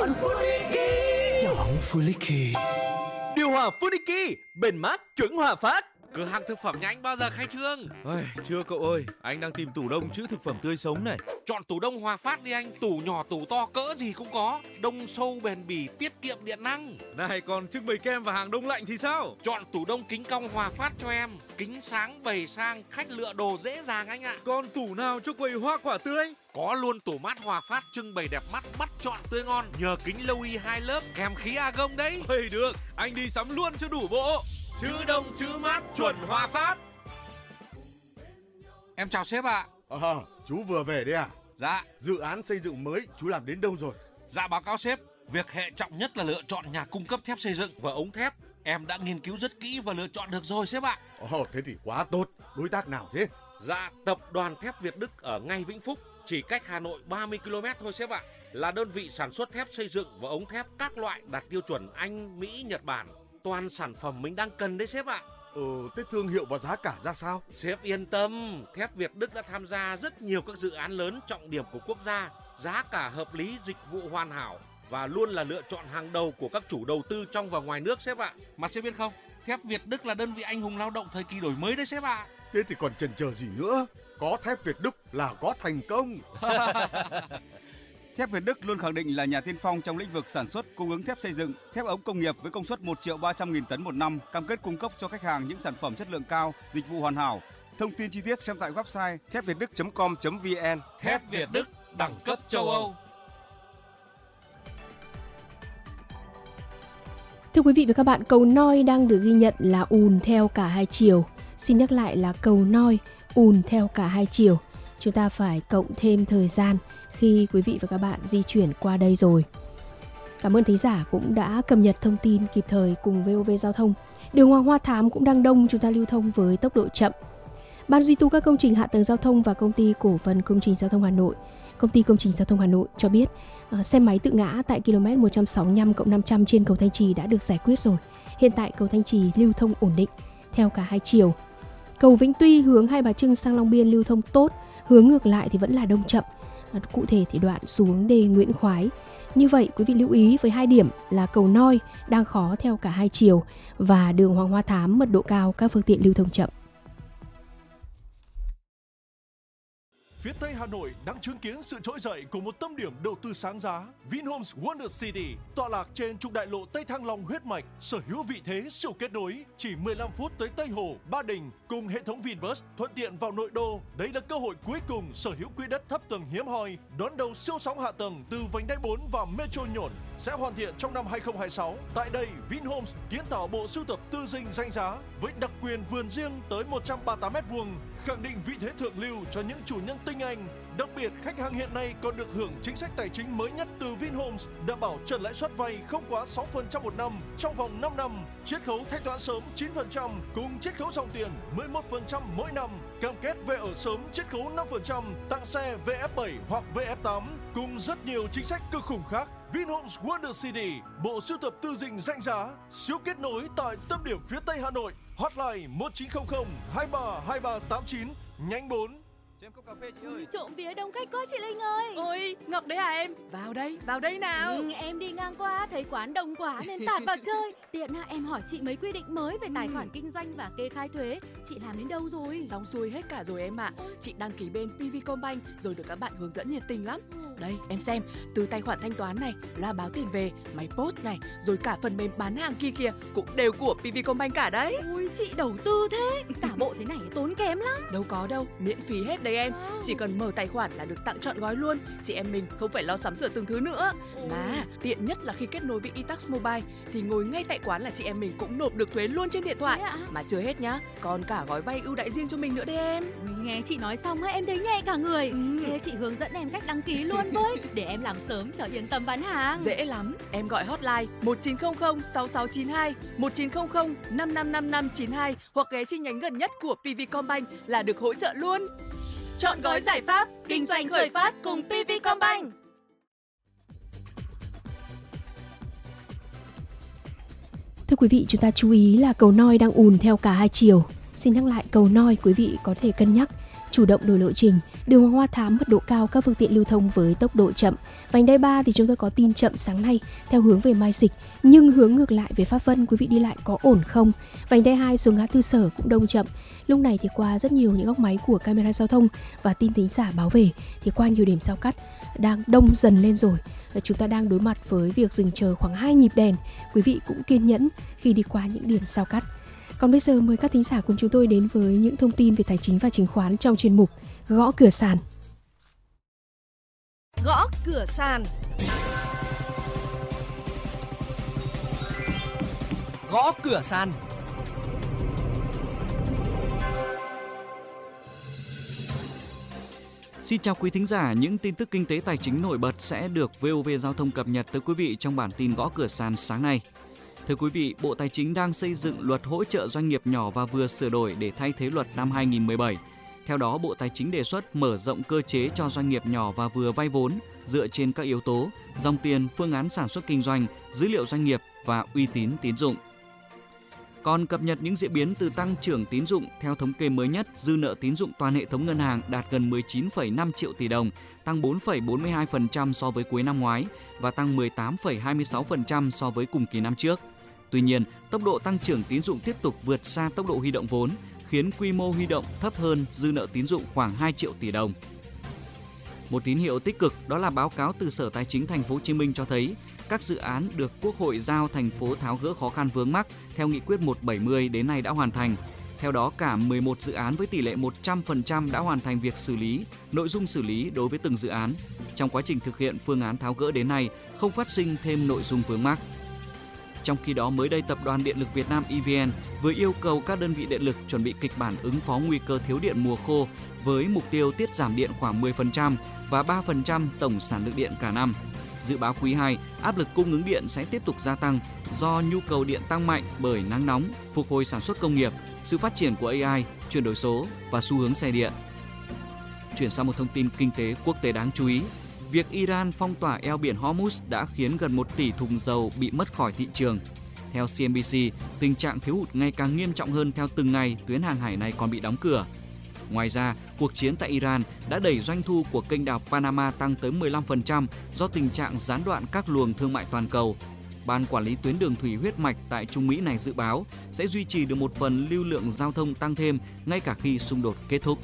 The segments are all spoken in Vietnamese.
Chọn Funiki. Chọn Funiki. Điều hòa Funiki, bền mát chuẩn hòa phát. Cửa hàng thực phẩm nhà anh bao giờ khai trương? Chưa cậu ơi, anh đang tìm tủ đông trữ thực phẩm tươi sống này. Chọn tủ đông Hòa Phát đi anh, tủ nhỏ tủ to cỡ gì cũng có, đông sâu bền bỉ, tiết kiệm điện năng. Này còn trưng bày kem và hàng đông lạnh thì sao? Chọn tủ đông kính cong Hòa Phát cho em, kính sáng bày sang, khách lựa đồ dễ dàng anh ạ. Còn tủ nào cho quầy hoa quả tươi? Có luôn tủ mát Hòa Phát trưng bày đẹp mắt, bắt chọn tươi ngon, nhờ kính lâu y 2 lớp kèm khí argon đấy. Được, anh đi sắm luôn cho đủ bộ. Chữ đông chữ mát chuẩn Hòa Phát. Em chào sếp ạ. Chú vừa về đấy à? Dạ. Dự án xây dựng mới chú làm đến đâu rồi? Dạ báo cáo sếp, việc hệ trọng nhất là lựa chọn nhà cung cấp thép xây dựng và ống thép. Em đã nghiên cứu rất kỹ và lựa chọn được rồi sếp ạ. Thế thì quá tốt. Đối tác nào thế? Dạ, tập đoàn thép Việt Đức ở ngay Vĩnh Phúc, chỉ cách Hà Nội 30 km thôi sếp ạ. Là đơn vị sản xuất thép xây dựng và ống thép các loại đạt tiêu chuẩn Anh, Mỹ, Nhật Bản. Toàn sản phẩm mình đang cần đấy sếp ạ. Thế thương hiệu và giá cả ra sao? Sếp yên tâm, thép Việt Đức đã tham gia rất nhiều các dự án lớn trọng điểm của quốc gia, giá cả hợp lý, dịch vụ hoàn hảo và luôn là lựa chọn hàng đầu của các chủ đầu tư trong và ngoài nước sếp ạ. Mà sếp biết không, thép Việt Đức là đơn vị anh hùng lao động thời kỳ đổi mới đấy sếp ạ. Thế thì còn chần chờ gì nữa? Có thép Việt Đức là có thành công. Thép Việt Đức luôn khẳng định là nhà tiên phong trong lĩnh vực sản xuất, cung ứng thép xây dựng, thép ống công nghiệp với công suất 1.300.000 tấn một năm, cam kết cung cấp cho khách hàng những sản phẩm chất lượng cao, dịch vụ hoàn hảo. Thông tin chi tiết xem tại website thepvietduc.com.vn. Thép Việt Đức, đẳng cấp châu Âu. Thưa quý vị và các bạn, cầu Noi đang được ghi nhận là ùn theo cả hai chiều. Xin nhắc lại là cầu Noi ùn theo cả hai chiều. Chúng ta phải cộng thêm thời gian khi quý vị và các bạn di chuyển qua đây rồi. Cảm ơn thính giả cũng đã cập nhật thông tin kịp thời cùng VOV Giao thông. Đường Hoàng Hoa Thám cũng đang đông, chúng ta lưu thông với tốc độ chậm. Ban duy tu các công trình hạ tầng giao thông và Công ty Cổ phần Công trình Giao thông Hà Nội, Công ty Công trình Giao thông Hà Nội cho biết xe máy tự ngã tại km 165+500 trên cầu Thanh Trì đã được giải quyết rồi. Hiện tại cầu Thanh Trì lưu thông ổn định theo cả hai chiều. Cầu Vĩnh Tuy hướng Hai Bà Trưng sang Long Biên lưu thông tốt, hướng ngược lại thì vẫn là đông chậm. Cụ thể thì đoạn xuống đê Nguyễn Khoái. Như vậy quý vị lưu ý với hai điểm là cầu Noi đang khó theo cả hai chiều và đường Hoàng Hoa Thám mật độ cao, các phương tiện lưu thông chậm. Phía Tây Hà Nội đang chứng kiến sự trỗi dậy của một tâm điểm đầu tư sáng giá, Vinhomes Wonder City, tọa lạc trên trục đại lộ Tây Thăng Long huyết mạch, sở hữu vị thế siêu kết nối, chỉ 15 phút tới Tây Hồ, Ba Đình cùng hệ thống Vinbus thuận tiện vào nội đô. Đây là cơ hội cuối cùng sở hữu quỹ đất thấp tầng hiếm hoi, đón đầu siêu sóng hạ tầng từ vành đai 4 và Metro Nhổn sẽ hoàn thiện trong năm 2026. Tại đây, Vinhomes kiến tạo bộ sưu tập tư dinh danh giá với đặc quyền vườn riêng tới 138m², khẳng định vị thế thượng lưu cho những chủ nhân tinh anh. Đặc biệt, khách hàng hiện nay còn được hưởng chính sách tài chính mới nhất từ Vinhomes, đảm bảo trần lãi suất vay không quá 6% một năm trong vòng 5 năm, chiết khấu thanh toán sớm 9% cùng chiết khấu dòng tiền 11% mỗi năm, cam kết về ở sớm chiết khấu 5%, tặng xe VF7 hoặc VF8 cùng rất nhiều chính sách cực khủng khác. Vinhomes Wonder City, bộ sưu tập tư dinh danh giá, siêu kết nối tại tâm điểm phía Tây Hà Nội. Hotline 1900 23 2389, nhánh 4. Cho em cốc cà phê chị ơi. Trộm vía đông khách quá chị Linh ơi. Ôi, Ngọc đấy à em? Vào đây nào. Em đi ngang qua thấy quán đông quá nên tạt vào chơi. Tiện em hỏi chị mấy quy định mới về tài khoản kinh doanh và kê khai thuế. Chị làm đến đâu rồi? Xong xuôi hết cả rồi em ạ. Chị đăng ký bên PVcombank rồi được các bạn hướng dẫn nhiệt tình lắm. Đây, em xem, từ tài khoản thanh toán này, loa báo tiền về, máy post này, rồi cả phần mềm bán hàng kia kìa cũng đều của PVcombank cả đấy. Ui, chị đầu tư thế. Cả bộ thế này tốn kém lắm. Đâu có đâu, miễn phí hết đấy em. Chỉ cần mở tài khoản là được tặng trọn gói luôn. Chị em mình không phải lo sắm sửa từng thứ nữa. Mà tiện nhất là khi kết nối với eTax Mobile thì ngồi ngay tại quán là chị em mình cũng nộp được thuế luôn trên điện thoại. Mà chưa hết nhá, còn cả gói vay ưu đãi riêng cho mình nữa đấy em. Nghe chị nói xong em thấy nhẹ cả người. Thế chị hướng dẫn em cách đăng ký luôn với, để em làm sớm cho yên tâm bán hàng. Dễ lắm, em gọi hotline 1900 6692, 1900 555592 hoặc ghé chi nhánh gần nhất của PVcombank là được hỗ trợ luôn. Chọn gói giải pháp, kinh doanh khởi phát cùng PVcombank. Thưa quý vị, chúng ta chú ý là cầu Noi đang ùn theo cả hai chiều. Xin nhắc lại cầu Noi, quý vị có thể cân nhắc chủ động đổi lộ trình. Đường Hoàng Hoa Thám mật độ cao, các phương tiện lưu thông với tốc độ chậm. Vành đai 3 thì chúng tôi có tin chậm sáng nay theo hướng về Mai Dịch, nhưng hướng ngược lại về Pháp Vân, quý vị đi lại có ổn không? Vành đai 2 xuống ngã tư Sở cũng đông chậm. Lúc này thì qua rất nhiều những góc máy của camera giao thông và tin thính giả báo về thì qua nhiều điểm giao cắt đang đông dần lên rồi. Chúng ta đang đối mặt với việc dừng chờ khoảng 2 nhịp đèn. Quý vị cũng kiên nhẫn khi đi qua những điểm giao cắt. Còn bây giờ mời các thính giả cùng chúng tôi đến với những thông tin về tài chính và chứng khoán trong chuyên mục Gõ Cửa Sàn. Gõ cửa sàn. Gõ cửa sàn. Xin chào quý thính giả, những tin tức kinh tế tài chính nổi bật sẽ được VOV Giao thông cập nhật tới quý vị trong bản tin Gõ Cửa Sàn sáng nay. Thưa quý vị, Bộ Tài chính đang xây dựng luật hỗ trợ doanh nghiệp nhỏ và vừa sửa đổi để thay thế luật năm 2017. Theo đó, Bộ Tài chính đề xuất mở rộng cơ chế cho doanh nghiệp nhỏ và vừa vay vốn dựa trên các yếu tố dòng tiền, phương án sản xuất kinh doanh, dữ liệu doanh nghiệp và uy tín tín dụng. Còn cập nhật những diễn biến từ tăng trưởng tín dụng, theo thống kê mới nhất, dư nợ tín dụng toàn hệ thống ngân hàng đạt gần 19,5 triệu tỷ đồng, tăng 4,42% so với cuối năm ngoái và tăng 18,26% so với cùng kỳ năm trước. Tuy nhiên, tốc độ tăng trưởng tín dụng tiếp tục vượt xa tốc độ huy động vốn, khiến quy mô huy động thấp hơn dư nợ tín dụng khoảng 2 triệu tỷ đồng. Một tín hiệu tích cực đó là báo cáo từ Sở Tài chính Thành phố Hồ Chí Minh cho thấy các dự án được Quốc hội giao thành phố tháo gỡ khó khăn vướng mắc theo Nghị quyết 170 đến nay đã hoàn thành. Theo đó, cả 11 dự án với tỷ lệ 100% đã hoàn thành việc xử lý, nội dung xử lý đối với từng dự án. Trong quá trình thực hiện phương án tháo gỡ đến nay, không phát sinh thêm nội dung vướng mắc. Trong khi đó, mới đây Tập đoàn Điện lực Việt Nam EVN vừa yêu cầu các đơn vị điện lực chuẩn bị kịch bản ứng phó nguy cơ thiếu điện mùa khô với mục tiêu tiết giảm điện khoảng 10% và 3% tổng sản lượng điện cả năm. Dự báo quý 2, áp lực cung ứng điện sẽ tiếp tục gia tăng do nhu cầu điện tăng mạnh bởi nắng nóng, phục hồi sản xuất công nghiệp, sự phát triển của AI, chuyển đổi số và xu hướng xe điện. Chuyển sang một thông tin kinh tế quốc tế đáng chú ý. Việc Iran phong tỏa eo biển Hormuz đã khiến gần 1 tỷ thùng dầu bị mất khỏi thị trường. Theo CNBC, tình trạng thiếu hụt ngày càng nghiêm trọng hơn theo từng ngày tuyến hàng hải này còn bị đóng cửa. Ngoài ra, cuộc chiến tại Iran đã đẩy doanh thu của kênh đào Panama tăng tới 15% do tình trạng gián đoạn các luồng thương mại toàn cầu. Ban quản lý tuyến đường thủy huyết mạch tại Trung Mỹ này dự báo sẽ duy trì được một phần lưu lượng giao thông tăng thêm ngay cả khi xung đột kết thúc.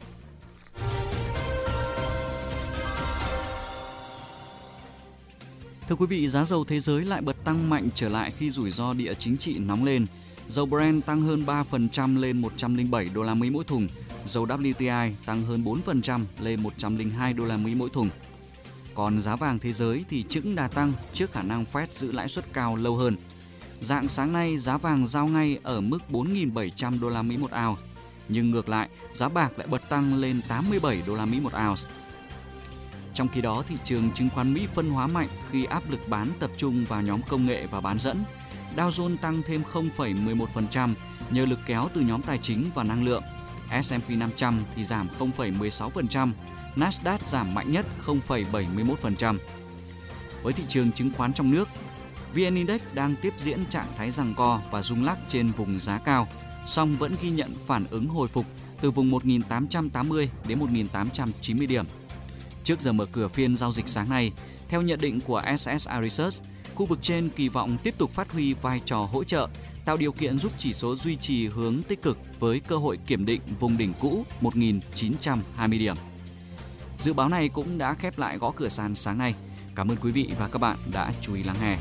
Thưa quý vị, giá dầu thế giới lại bật tăng mạnh trở lại khi rủi ro địa chính trị nóng lên. Dầu Brent tăng hơn 3% lên 107 đô la Mỹ mỗi thùng. Dầu WTI tăng hơn 4% lên 102 đô la Mỹ mỗi thùng. Còn giá vàng thế giới thì chững đà tăng trước khả năng Fed giữ lãi suất cao lâu hơn. Rạng sáng nay, giá vàng giao ngay ở mức 4.700 đô la Mỹ một ounce. Nhưng ngược lại, giá bạc lại bật tăng lên 87 đô la Mỹ một ounce. Trong khi đó, thị trường chứng khoán Mỹ phân hóa mạnh khi áp lực bán tập trung vào nhóm công nghệ và bán dẫn. Dow Jones tăng thêm 0,11% nhờ lực kéo từ nhóm tài chính và năng lượng. S&P 500 thì giảm 0,16%, Nasdaq giảm mạnh nhất 0,71%. Với thị trường chứng khoán trong nước, VN Index đang tiếp diễn trạng thái giằng co và rung lắc trên vùng giá cao, song vẫn ghi nhận phản ứng hồi phục từ vùng 1.880 đến 1.890 điểm. Trước giờ mở cửa phiên giao dịch sáng nay, theo nhận định của SSI Research, khu vực trên kỳ vọng tiếp tục phát huy vai trò hỗ trợ, tạo điều kiện giúp chỉ số duy trì hướng tích cực với cơ hội kiểm định vùng đỉnh cũ 1.920 điểm. Dự báo này cũng đã khép lại Gõ Cửa Sàn sáng nay. Cảm ơn quý vị và các bạn đã chú ý lắng nghe.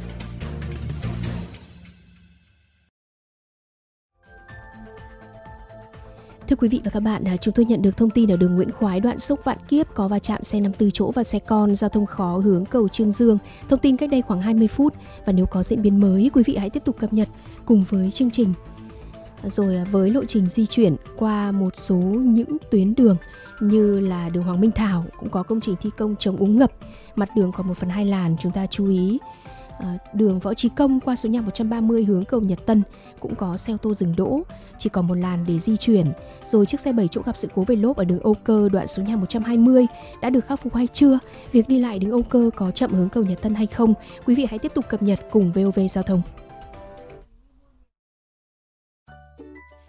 Thưa quý vị và các bạn, chúng tôi nhận được thông tin ở đường Nguyễn Khoái, đoạn Sốc Vạn Kiếp có va chạm xe 54 chỗ và xe con, giao thông khó hướng cầu Trương Dương. Thông tin cách đây khoảng 20 phút và nếu có diễn biến mới, quý vị hãy tiếp tục cập nhật cùng với chương trình. Rồi với lộ trình di chuyển qua một số những tuyến đường như là đường Hoàng Minh Thảo cũng có công trình thi công chống úng ngập, mặt đường còn 1/2 làn, chúng ta chú ý. Đường Võ Trí Công qua số nhà 130 hướng cầu Nhật Tân cũng có xe ô tô dừng đỗ, chỉ còn một làn để di chuyển. Rồi chiếc xe 7 chỗ gặp sự cố về lốp ở đường Âu Cơ đoạn số nhà 120 đã được khắc phục hay chưa? Việc đi lại đường Âu Cơ có chậm hướng cầu Nhật Tân hay không? Quý vị hãy tiếp tục cập nhật cùng VOV Giao thông.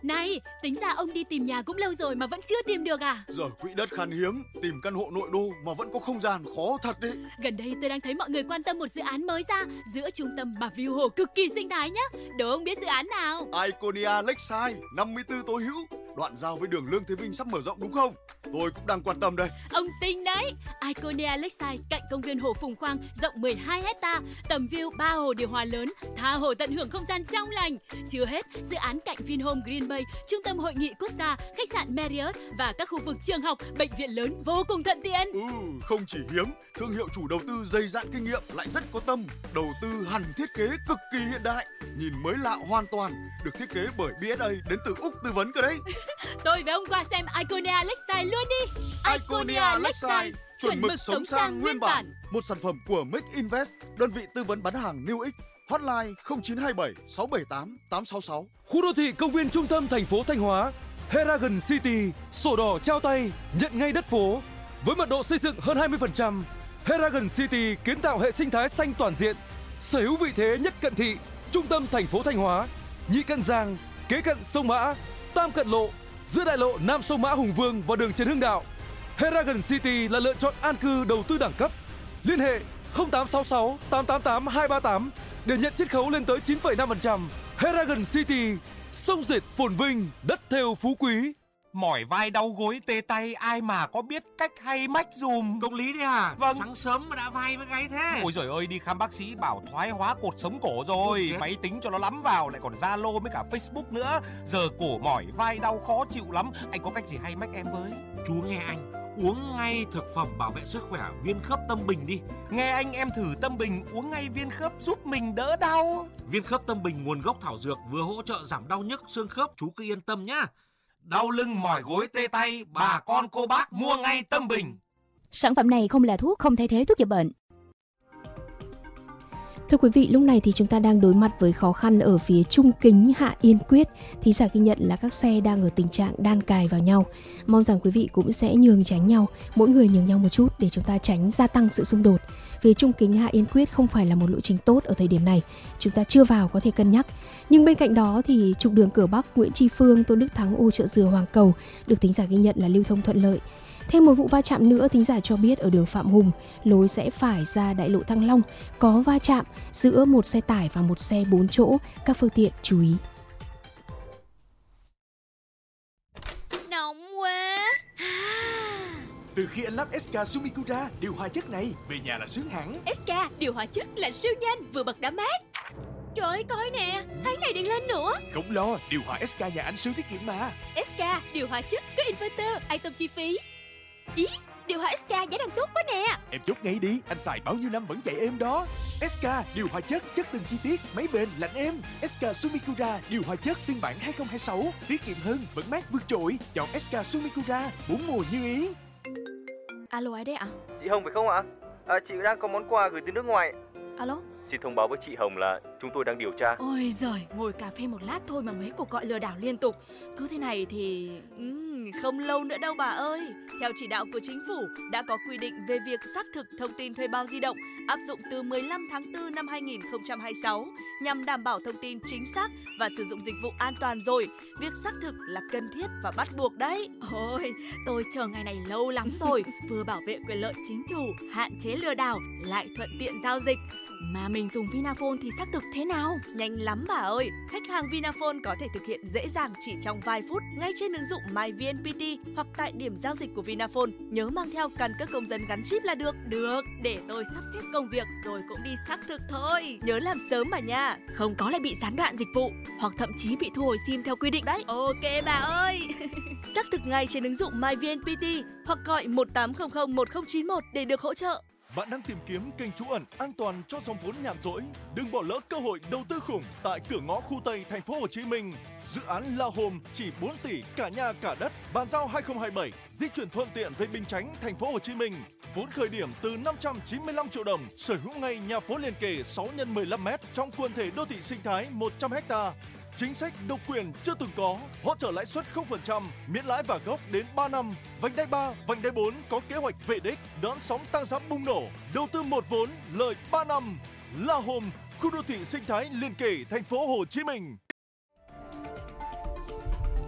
Này, tính ra ông đi tìm nhà cũng lâu rồi mà vẫn chưa tìm được à? Giờ quỹ đất khan hiếm, tìm căn hộ nội đô mà vẫn có không gian khó thật đấy. Gần đây tôi đang thấy mọi người quan tâm một dự án mới ra giữa trung tâm và view hồ cực kỳ sinh thái nhá. Đố ông biết dự án nào? Iconia Lakeside, 54 Tố Hữu, đoạn giao với đường Lương Thế Vinh sắp mở rộng đúng không? Tôi cũng đang quan tâm đây. Ông tinh đấy. Iconia Lakeside cạnh công viên hồ Phùng Khoang, rộng 12 hecta, tầm view 3 hồ điều hòa lớn, tha hồ tận hưởng không gian trong lành. Chưa hết, dự án cạnh Vinhome Green Bay, trung tâm hội nghị quốc gia, khách sạn Marriott và các khu vực trường học, bệnh viện lớn vô cùng thuận tiện. Không chỉ hiếm, thương hiệu chủ đầu tư dày dạn kinh nghiệm lại rất có tâm, đầu tư hẳn thiết kế cực kỳ hiện đại, nhìn mới lạ hoàn toàn, được thiết kế bởi BSA đến từ Úc tư vấn cơ đấy. Tôi với ông qua xem Iconia Lakeside luôn đi. Iconia Lakeside, chuẩn mực sống sang nguyên bản. Một sản phẩm của Make Invest, đơn vị tư vấn bán hàng New X. Hotline 0927 678 866. Khu đô thị công viên trung tâm thành phố Thanh Hóa, Heragon City, sổ đỏ trao tay, nhận ngay đất phố. Với mật độ xây dựng hơn 20%, Heragon City kiến tạo hệ sinh thái xanh toàn diện, sở hữu vị thế nhất cận thị, trung tâm thành phố Thanh Hóa, nhị cận Giang, kế cận sông Mã, tam cận lộ, giữa đại lộ Nam sông Mã Hùng Vương và đường Trần Hưng Đạo. Heragon City là lựa chọn an cư đầu tư đẳng cấp. Liên hệ 0866 888 238 để nhận chiết khấu lên tới 9,5%. Heragon City, sông dệt phồn vinh, đất thêu phú quý. Mỏi vai đau gối tê tay, ai mà có biết cách hay mách dùm. Công lý đấy à? Vâng. Sáng sớm mà đã vai với gáy thế. Ôi giời ơi, đi khám bác sĩ bảo thoái hóa cột sống cổ rồi. Máy tính cho nó lắm vào, lại còn Zalo với cả Facebook nữa. Giờ cổ mỏi vai đau khó chịu lắm. Anh có cách gì hay mách em với? Chú nghe anh, uống ngay thực phẩm bảo vệ sức khỏe Viên Khớp Tâm Bình đi. Nghe anh em thử Tâm Bình, uống ngay viên khớp giúp mình đỡ đau. Viên Khớp Tâm Bình nguồn gốc thảo dược, vừa hỗ trợ giảm đau nhức xương khớp, chú cứ yên tâm nhá. Đau lưng mỏi gối tê tay, bà con cô bác mua ngay Tâm Bình. Sản phẩm này không là thuốc, không thay thế thuốc chữa bệnh. Thưa quý vị, lúc này thì chúng ta đang đối mặt với khó khăn ở phía Trung Kính, Hạ Yên Quyết. Thí giả ghi nhận là các xe đang ở tình trạng đan cài vào nhau. Mong rằng quý vị cũng sẽ nhường tránh nhau, mỗi người nhường nhau một chút để chúng ta tránh gia tăng sự xung đột. Phía Trung Kính, Hạ Yên Quyết không phải là một lộ trình tốt ở thời điểm này. Chúng ta chưa vào có thể cân nhắc. Nhưng bên cạnh đó thì trục đường Cửa Bắc, Nguyễn Tri Phương, Tôn Đức Thắng, Ô Chợ Dừa, Hoàng Cầu được thính giả ghi nhận là lưu thông thuận lợi. Thêm một vụ va chạm nữa, thính giả cho biết ở đường Phạm Hùng, lối rẽ phải ra đại lộ Thăng Long có va chạm giữa một xe tải và một xe 4 chỗ, các phương tiện chú ý. Nóng quá. Từ khi anh lắp SK Sumikura điều hòa chất này, về nhà là sướng hẳn. SK điều hòa chất là siêu nhanh, vừa bật đã mát. Trời ơi, coi nè, thấy này điện lên nữa. Không lo, điều hòa SK nhà anh siêu tiết kiệm mà. SK điều hòa chất có inverter, an tâm chi phí. Ý, điều hòa SK giá đang tốt quá nè. Em chốt ngay đi, anh xài bao nhiêu năm vẫn chạy êm đó. SK điều hòa chất từng chi tiết, máy bền lạnh êm. SK Sumikura điều hòa chất phiên bản 2026, tiết kiệm hơn, vẫn mát vượt trội. Chọn SK Sumikura, 4 mùa như ý. Alo, ai đấy ạ? Chị Hồng phải không ạ? Chị đang có món quà gửi từ nước ngoài. Alo? Xin thông báo với chị Hồng là chúng tôi đang điều tra. Ôi giời, ngồi cà phê một lát thôi mà mấy cuộc gọi lừa đảo liên tục. Cứ thế này thì... không lâu nữa đâu bà ơi. Theo chỉ đạo của chính phủ, đã có quy định về việc xác thực thông tin thuê bao di động áp dụng từ 15 tháng 4 năm 2026 nhằm đảm bảo thông tin chính xác và sử dụng dịch vụ an toàn rồi. Việc xác thực là cần thiết và bắt buộc đấy. Ôi, tôi chờ ngày này lâu lắm rồi. Vừa bảo vệ quyền lợi chính chủ, hạn chế lừa đảo, lại thuận tiện giao dịch. Mà mình dùng Vinaphone thì xác thực thế nào? Nhanh lắm bà ơi! Khách hàng Vinaphone có thể thực hiện dễ dàng chỉ trong vài phút ngay trên ứng dụng MyVNPT hoặc tại điểm giao dịch của Vinaphone. Nhớ mang theo căn cước công dân gắn chip là được. Được, để tôi sắp xếp công việc rồi cũng đi xác thực thôi. Nhớ làm sớm mà nha. Không có lại bị gián đoạn dịch vụ hoặc thậm chí bị thu hồi SIM theo quy định đấy. Ok bà ơi! Xác thực ngay trên ứng dụng MyVNPT hoặc gọi 1800 1091 để được hỗ trợ. Bạn đang tìm kiếm kênh trú ẩn an toàn cho dòng vốn nhàn rỗi? Đừng bỏ lỡ cơ hội đầu tư khủng tại cửa ngõ khu Tây thành phố Hồ Chí Minh. Dự án La Home chỉ 4 tỷ cả nhà cả đất, bàn giao 2027, di chuyển thuận tiện về Bình Chánh, thành phố Hồ Chí Minh. Vốn khởi điểm từ 595 triệu đồng, sở hữu ngay nhà phố liền kề 6x15m trong quần thể đô thị sinh thái 100 ha. Chính sách độc quyền chưa từng có, hỗ trợ lãi suất 0%, miễn lãi và gốc đến 3 năm. Vành đai 3, vành đai 4 có kế hoạch về đích, đón sóng tăng giá bùng nổ. Đầu tư một vốn, lời 3 năm. La Home, khu đô thị sinh thái liền kề thành phố Hồ Chí Minh.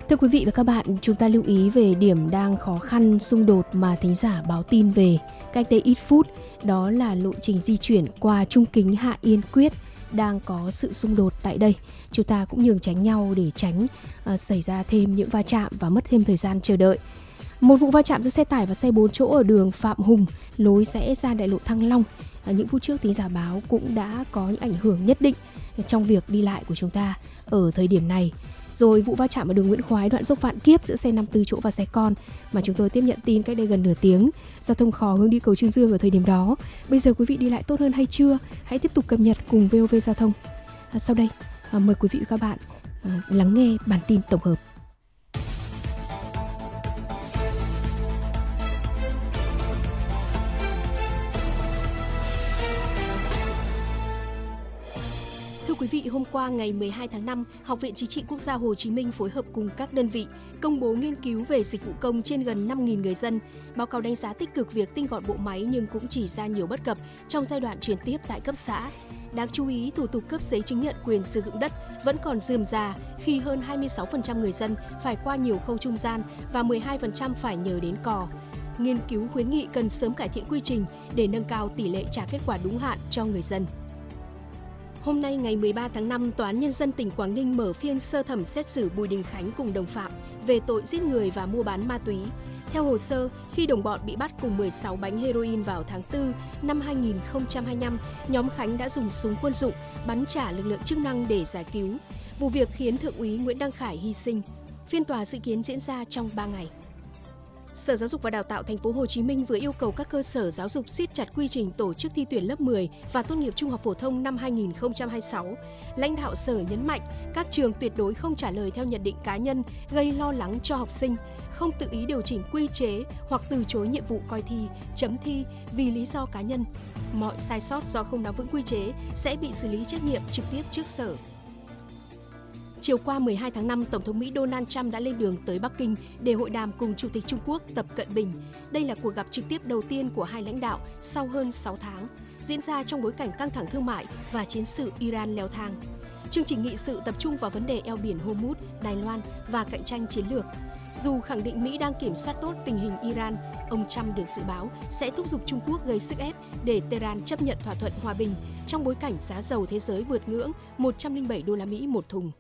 Thưa quý vị và các bạn, chúng ta lưu ý về điểm đang khó khăn xung đột mà thính giả báo tin về cách đây ít phút. Đó là lộ trình di chuyển qua Trung Kính Hạ Yên Quyết đang có sự xung đột tại đây. Chúng ta cũng nhường tránh nhau để tránh xảy ra thêm những va chạm và mất thêm thời gian chờ đợi. Một vụ va chạm giữa xe tải và xe 4 chỗ ở đường Phạm Hùng, lối rẽ ra đại lộ Thăng Long. Những phút trước thính giả báo cũng đã có những ảnh hưởng nhất định trong việc đi lại của chúng ta ở thời điểm này. Rồi vụ va chạm ở đường Nguyễn Khoái, đoạn dốc Vạn Kiếp giữa xe 54 chỗ và xe con mà chúng tôi tiếp nhận tin cách đây gần nửa tiếng. Giao thông khó hướng đi cầu Trương Dương ở thời điểm đó. Bây giờ quý vị đi lại tốt hơn hay chưa? Hãy tiếp tục cập nhật cùng VOV Giao thông. Sau đây, mời quý vị và các bạn lắng nghe bản tin tổng hợp. Thưa quý vị, hôm qua ngày 12 tháng 5, Học viện Chính trị Quốc gia Hồ Chí Minh phối hợp cùng các đơn vị công bố nghiên cứu về dịch vụ công trên gần 5.000 người dân. Báo cáo đánh giá tích cực việc tinh gọn bộ máy nhưng cũng chỉ ra nhiều bất cập trong giai đoạn chuyển tiếp tại cấp xã. Đáng chú ý, thủ tục cấp giấy chứng nhận quyền sử dụng đất vẫn còn rườm rà khi hơn 26% người dân phải qua nhiều khâu trung gian và 12% phải nhờ đến cò. Nghiên cứu khuyến nghị cần sớm cải thiện quy trình để nâng cao tỷ lệ trả kết quả đúng hạn cho người dân. Hôm nay ngày 13 tháng 5, Tòa án Nhân dân tỉnh Quảng Ninh mở phiên sơ thẩm xét xử Bùi Đình Khánh cùng đồng phạm về tội giết người và mua bán ma túy. Theo hồ sơ, khi đồng bọn bị bắt cùng 16 bánh heroin vào tháng 4 năm 2025, nhóm Khánh đã dùng súng quân dụng bắn trả lực lượng chức năng để giải cứu. Vụ việc khiến Thượng úy Nguyễn Đăng Khải hy sinh. Phiên tòa dự kiến diễn ra trong 3 ngày. Sở Giáo dục và Đào tạo Thành phố Hồ Chí Minh vừa yêu cầu các cơ sở giáo dục siết chặt quy trình tổ chức thi tuyển lớp 10 và tốt nghiệp trung học phổ thông năm 2026. Lãnh đạo Sở nhấn mạnh các trường tuyệt đối không trả lời theo nhận định cá nhân gây lo lắng cho học sinh, không tự ý điều chỉnh quy chế hoặc từ chối nhiệm vụ coi thi, chấm thi vì lý do cá nhân. Mọi sai sót do không nắm vững quy chế sẽ bị xử lý trách nhiệm trực tiếp trước Sở. Chiều qua 12 tháng 5, Tổng thống Mỹ Donald Trump đã lên đường tới Bắc Kinh để hội đàm cùng Chủ tịch Trung Quốc Tập Cận Bình. Đây là cuộc gặp trực tiếp đầu tiên của hai lãnh đạo sau hơn 6 tháng, diễn ra trong bối cảnh căng thẳng thương mại và chiến sự Iran leo thang. Chương trình nghị sự tập trung vào vấn đề eo biển Hormuz, Đài Loan và cạnh tranh chiến lược. Dù khẳng định Mỹ đang kiểm soát tốt tình hình Iran, ông Trump được dự báo sẽ thúc giục Trung Quốc gây sức ép để Tehran chấp nhận thỏa thuận hòa bình trong bối cảnh giá dầu thế giới vượt ngưỡng 107 đô la Mỹ một thùng.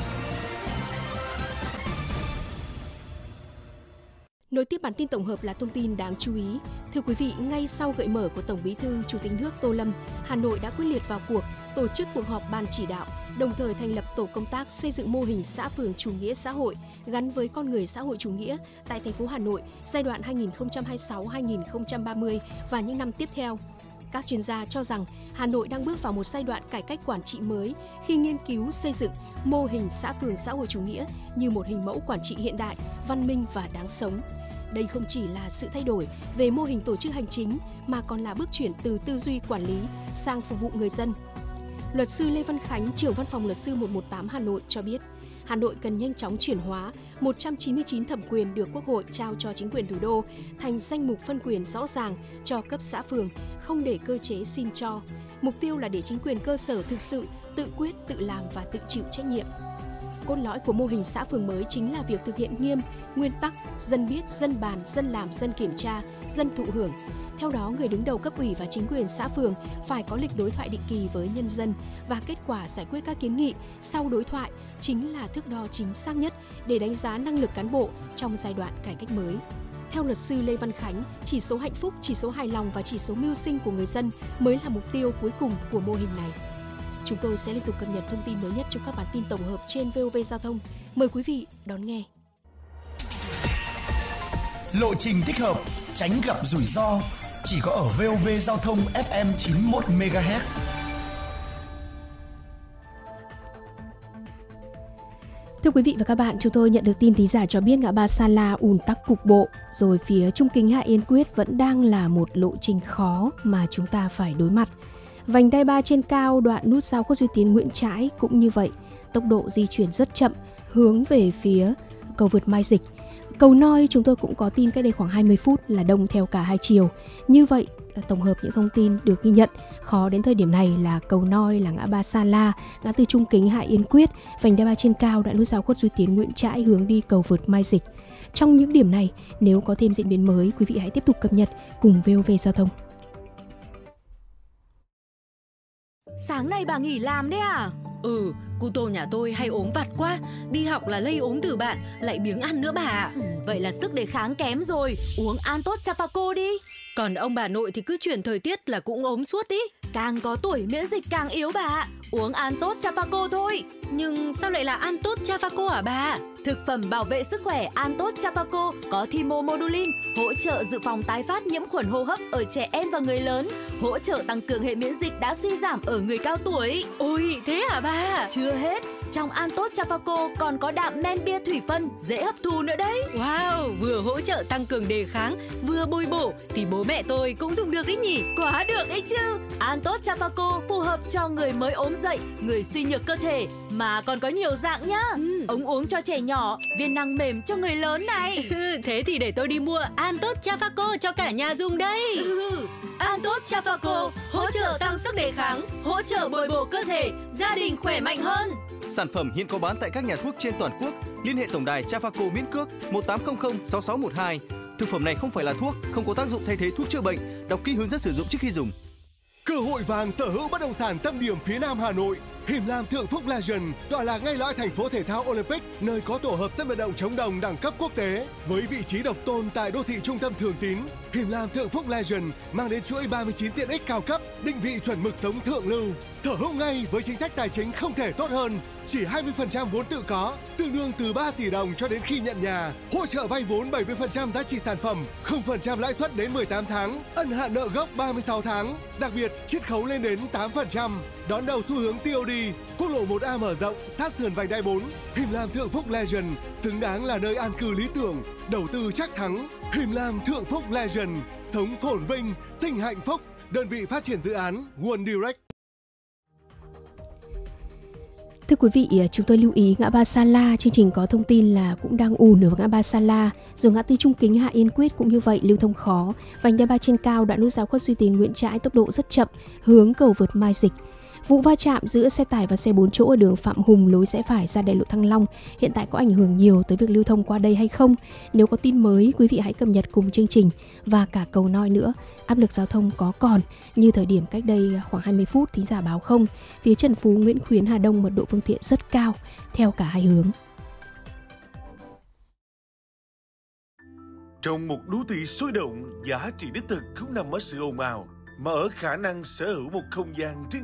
Nối tiếp bản tin tổng hợp là thông tin đáng chú ý. Thưa quý vị, ngay sau gợi mở của Tổng Bí thư Chủ tịch nước Tô Lâm, Hà Nội đã quyết liệt vào cuộc tổ chức cuộc họp ban chỉ đạo, đồng thời thành lập tổ công tác xây dựng mô hình xã phường chủ nghĩa xã hội gắn với con người xã hội chủ nghĩa tại thành phố Hà Nội giai đoạn 2026-2030 và những năm tiếp theo. Các chuyên gia cho rằng Hà Nội đang bước vào một giai đoạn cải cách quản trị mới khi nghiên cứu xây dựng mô hình xã phường xã hội chủ nghĩa như một hình mẫu quản trị hiện đại, văn minh và đáng sống. Đây không chỉ là sự thay đổi về mô hình tổ chức hành chính mà còn là bước chuyển từ tư duy quản lý sang phục vụ người dân. Luật sư Lê Văn Khánh, trưởng văn phòng luật sư 118 Hà Nội cho biết, Hà Nội cần nhanh chóng chuyển hóa 199 thẩm quyền được Quốc hội trao cho chính quyền thủ đô thành danh mục phân quyền rõ ràng cho cấp xã phường, không để cơ chế xin cho. Mục tiêu là để chính quyền cơ sở thực sự tự quyết, tự làm và tự chịu trách nhiệm. Cốt lõi của mô hình xã phường mới chính là việc thực hiện nghiêm nguyên tắc dân biết, dân bàn, dân làm, dân kiểm tra, dân thụ hưởng. Theo đó, người đứng đầu cấp ủy và chính quyền xã phường phải có lịch đối thoại định kỳ với nhân dân và kết quả giải quyết các kiến nghị sau đối thoại chính là thước đo chính xác nhất để đánh giá năng lực cán bộ trong giai đoạn cải cách mới. Theo luật sư Lê Văn Khánh, chỉ số hạnh phúc, chỉ số hài lòng và chỉ số mưu sinh của người dân mới là mục tiêu cuối cùng của mô hình này. Chúng tôi sẽ liên tục cập nhật thông tin mới nhất trong các bản tin tổng hợp trên VOV Giao thông. Mời quý vị đón nghe. Lộ trình thích hợp, tránh gặp rủi ro, chỉ có ở VOV Giao thông FM 91 MHz. Thưa quý vị và các bạn, chúng tôi nhận được tin thính giả cho biết ngã ba Sa La ùn tắc cục bộ, rồi phía Trung Kính Hạ Yên Quyết vẫn đang là một lộ trình khó mà chúng ta phải đối mặt. Vành đai 3 trên cao đoạn nút giao Khuất Duy Tiến Nguyễn Trãi cũng như vậy, tốc độ di chuyển rất chậm hướng về phía cầu vượt Mai Dịch. Cầu Noi chúng tôi cũng có tin cách đây khoảng 20 phút là đông theo cả hai chiều. Như vậy tổng hợp những thông tin được ghi nhận. Khó đến thời điểm này là cầu Noi, là ngã ba Sa La, ngã tư Trung Kính, Hạ Yên Quyết, vành đai 3 trên cao, đoạn nút giao khuất Duy Tiến, Nguyễn Trãi hướng đi cầu vượt Mai Dịch. Trong những điểm này, nếu có thêm diễn biến mới, quý vị hãy tiếp tục cập nhật cùng VOV Giao thông. Sáng nay bà nghỉ làm đấy à? Cu tô nhà tôi hay ốm vặt quá, đi học là lây ốm từ bạn, lại biếng ăn nữa bà ạ. Vậy là sức đề kháng kém rồi, uống Antot Chafaco đi. Còn ông bà nội thì cứ chuyển thời tiết là cũng ốm suốt ý. Càng có tuổi miễn dịch càng yếu bà ạ, uống Antot Chafaco thôi. Nhưng sao lại là Antot Chafaco hả bà? Thực phẩm bảo vệ sức khỏe Antot Chafaco có thymomodulin, hỗ trợ dự phòng tái phát nhiễm khuẩn hô hấp ở trẻ em và người lớn, hỗ trợ tăng cường hệ miễn dịch đã suy giảm ở người cao tuổi. Ôi, thế hả bà? Chưa hết, trong Antot Chafaco còn có đạm men bia thủy phân dễ hấp thu nữa đấy. Wow, vừa hỗ trợ tăng cường đề kháng, vừa bồi bổ thì bố mẹ tôi cũng dùng được đấy nhỉ? Quá được ấy chứ. Antot Chafaco phù hợp cho người mới ốm dậy, người suy nhược cơ thể, mà còn có nhiều dạng nhá. Ống uống cho trẻ nhỏ, viên nang mềm cho người lớn này. Thế thì để tôi đi mua Antot Chafaco cho cả nhà dùng đây. Antot Chafaco hỗ trợ tăng sức đề kháng, hỗ trợ bồi bổ cơ thể, gia đình khỏe mạnh hơn. Sản phẩm hiện có bán tại các nhà thuốc trên toàn quốc. Liên hệ tổng đài Chafaco miễn cước 1800 6612. Thực phẩm này không phải là thuốc, không có tác dụng thay thế thuốc chữa bệnh. Đọc kỹ hướng dẫn sử dụng trước khi dùng. Cơ hội vàng sở hữu bất động sản tâm điểm phía Nam Hà Nội. Him Lam Thượng Phúc Legend tọa lạc ngay lõi thành phố thể thao Olympic, nơi có tổ hợp sân vận động chống đồng đẳng cấp quốc tế. Với vị trí độc tôn tại đô thị trung tâm Thường Tín, Him Lam Thượng Phúc Legend mang đến chuỗi 39 tiện ích cao cấp, định vị chuẩn mực sống thượng lưu. Sở hữu ngay với chính sách tài chính không thể tốt hơn. Chỉ 20% vốn tự có, tương đương từ 3 tỷ đồng cho đến khi nhận nhà. Hỗ trợ vay vốn 70% giá trị sản phẩm, 0% lãi suất đến 18 tháng, ân hạn nợ gốc 36 tháng. Đặc biệt, chiết khấu lên đến 8%. Đón đầu xu hướng TOD, quốc lộ 1A mở rộng, sát sườn vành đai 4. Him Lam Thượng Phúc Legend xứng đáng là nơi an cư lý tưởng, đầu tư chắc thắng. Him Lam Thượng Phúc Legend, sống phồn vinh, sinh hạnh phúc. Đơn vị phát triển dự án One Direct. Thưa quý vị, chúng tôi lưu ý ngã ba Sa La, chương trình có thông tin là cũng đang ùn ở ngã ba Sa La, rồi ngã tư Trung Kính, Hạ Yên Quyết cũng như vậy, lưu thông khó. Vành đai 3 trên cao, đoạn nút giao khuất Duy Tiến, Nguyễn Trãi tốc độ rất chậm, hướng cầu vượt Mai Dịch. Vụ va chạm giữa xe tải và xe 4 chỗ ở đường Phạm Hùng lối rẽ phải ra đại lộ Thăng Long hiện tại có ảnh hưởng nhiều tới việc lưu thông qua đây hay không? Nếu có tin mới, quý vị hãy cập nhật cùng chương trình. Và cả cầu Noi nữa, áp lực giao thông có còn như thời điểm cách đây khoảng 20 phút thính giả báo không? Phía Trần Phú, Nguyễn Khuyến, Hà Đông mật độ phương tiện rất cao theo cả hai hướng. Trong một đô thị sôi động, giá trị đích thực không nằm ở sự ồn ào, mà ở khả năng sở hữu một không gian riêng